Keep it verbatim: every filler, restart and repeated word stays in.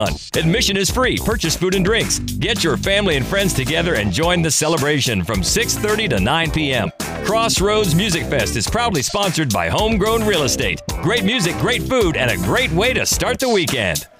Admission is free. Purchase food and drinks. Get your family and friends together and join the celebration from six thirty to nine p.m. Crossroads Music Fest is proudly sponsored by Homegrown Real Estate. Great music, great food, and a great way to start the weekend.